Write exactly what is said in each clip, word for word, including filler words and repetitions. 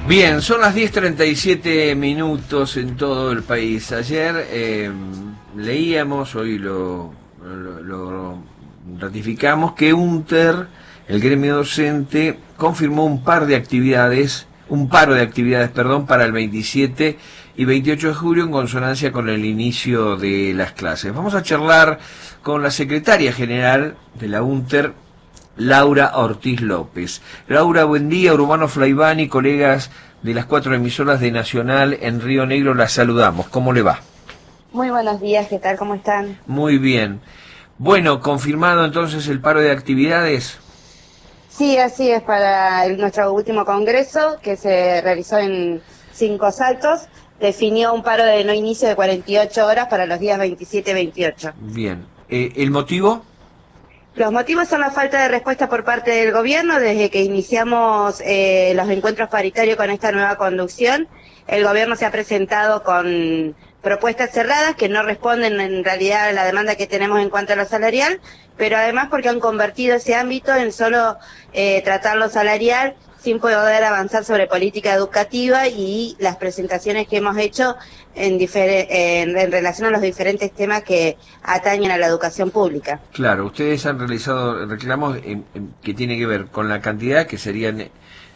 Bien, son las diez treinta y siete minutos en todo el país. Ayer eh, leíamos, hoy lo, lo, lo ratificamos, que UNTER, el gremio docente, confirmó un par de actividades, un paro de actividades, perdón, para el veintisiete y veintiocho de julio en consonancia con el inicio de las clases. Vamos a charlar con la secretaria general de la UNTER, Laura Ortiz López. Laura, buen día. Urbano Flaivani, colegas de las cuatro emisoras de Nacional en Río Negro, las saludamos. ¿Cómo le va? Muy buenos días, ¿qué tal? ¿Cómo están? Muy bien. Bueno, confirmado entonces el paro de actividades. Sí, así es, para el, nuestro último congreso, que se realizó en Cinco Saltos, definió un paro de no inicio de cuarenta y ocho horas para los días veintisiete y veintiocho. Bien. Eh, ¿El motivo? Los motivos son la falta de respuesta por parte del gobierno. Desde que iniciamos eh, los encuentros paritarios con esta nueva conducción, el gobierno se ha presentado con propuestas cerradas que no responden en realidad a la demanda que tenemos en cuanto a lo salarial, pero además porque han convertido ese ámbito en solo eh, tratar lo salarial sin poder avanzar sobre política educativa y las presentaciones que hemos hecho en, en, en relación a los diferentes temas que atañen a la educación pública. Claro, ustedes han realizado reclamos en, en, que tiene que ver con la cantidad, que serían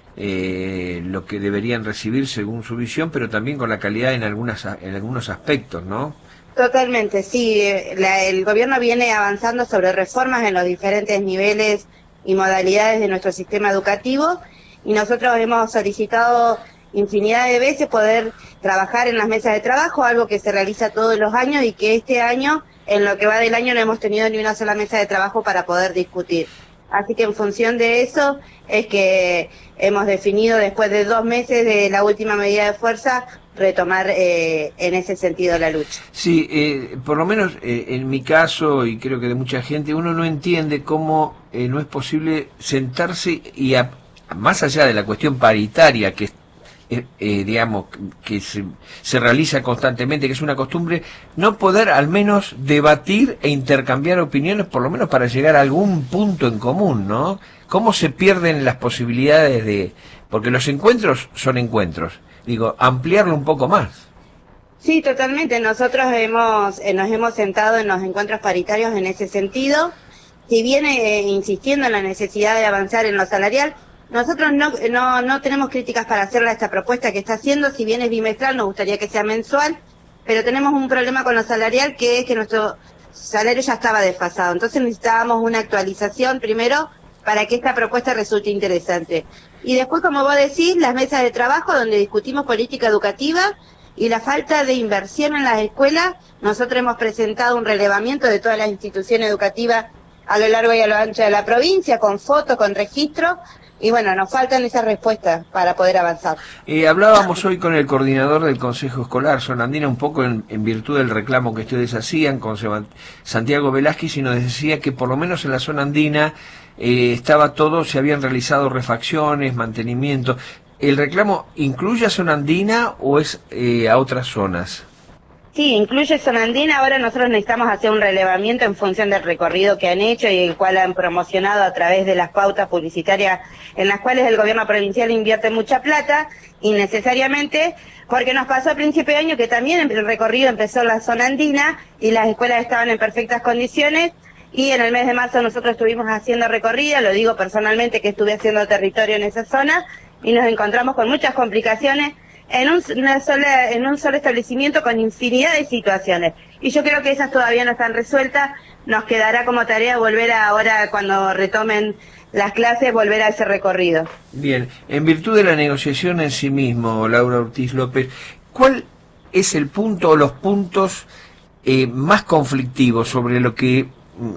eh, lo que deberían recibir según su visión, pero también con la calidad en, algunas, en algunos aspectos, ¿no? Totalmente, sí. La, el gobierno viene avanzando sobre reformas en los diferentes niveles y modalidades de nuestro sistema educativo, y nosotros hemos solicitado infinidad de veces poder trabajar en las mesas de trabajo, algo que se realiza todos los años y que este año, en lo que va del año, no hemos tenido ni una sola mesa de trabajo para poder discutir. Así que en función de eso es que hemos definido, después de dos meses de la última medida de fuerza, retomar eh, en ese sentido la lucha. Sí, eh, por lo menos eh, en mi caso, y creo que de mucha gente, uno no entiende cómo eh, no es posible sentarse y, a, más allá de la cuestión paritaria, que eh, eh, digamos, que se, se realiza constantemente, que es una costumbre, no poder al menos debatir e intercambiar opiniones, por lo menos para llegar a algún punto en común, ¿no? ¿Cómo se pierden las posibilidades de...? Porque los encuentros son encuentros. Digo, ampliarlo un poco más. Sí, totalmente. Nosotros hemos eh, nos hemos sentado en los encuentros paritarios en ese sentido. Si viene eh, insistiendo en la necesidad de avanzar en lo salarial, nosotros no, no, no tenemos críticas para hacerle a esta propuesta que está haciendo. Si bien es bimestral, nos gustaría que sea mensual, pero tenemos un problema con lo salarial, que es que nuestro salario ya estaba desfasado. Entonces necesitábamos una actualización primero para que esta propuesta resulte interesante. Y después, como vos decís, las mesas de trabajo donde discutimos política educativa y la falta de inversión en las escuelas. Nosotros hemos presentado un relevamiento de todas las instituciones educativas a lo largo y a lo ancho de la provincia, con fotos, con registro, y bueno, nos faltan esas respuestas para poder avanzar. Eh, hablábamos hoy con el coordinador del Consejo Escolar, Zona Andina, un poco en, en virtud del reclamo que ustedes hacían con Santiago Velázquez, y nos decía que por lo menos en la Zona Andina eh, estaba todo, se habían realizado refacciones, mantenimiento. ¿El reclamo incluye a Zona Andina o es eh, a otras zonas? Sí, incluye Zona Andina. Ahora nosotros necesitamos hacer un relevamiento en función del recorrido que han hecho y el cual han promocionado a través de las pautas publicitarias en las cuales el gobierno provincial invierte mucha plata, innecesariamente, porque nos pasó a principio de año que también el recorrido empezó en la Zona Andina y las escuelas estaban en perfectas condiciones, y en el mes de marzo nosotros estuvimos haciendo recorrido, lo digo personalmente que estuve haciendo territorio en esa zona, y nos encontramos con muchas complicaciones en un, una sola, en un solo establecimiento, con infinidad de situaciones. Y yo creo que esas todavía no están resueltas. Nos quedará como tarea volver a, ahora, cuando retomen las clases, volver a ese recorrido. Bien, en virtud de la negociación en sí mismo, Laura Ortiz López, ¿cuál es el punto o los puntos eh, más conflictivos sobre lo que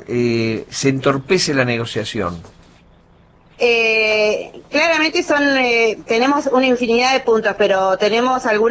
eh, se entorpece la negociación? Eh, claramente son, eh, tenemos una infinidad de puntos, pero tenemos algunos